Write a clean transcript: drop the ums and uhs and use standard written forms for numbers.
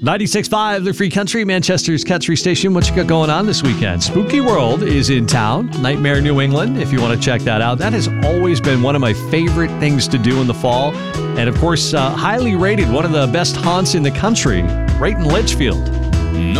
96.5, The Free Country, Manchester's country station. What you got going on this weekend? Spooky World is in town. Nightmare New England, if you want to check that out. That has always been one of my favorite things to do in the fall. And of course, highly rated, one of the best haunts in the country, right in Litchfield.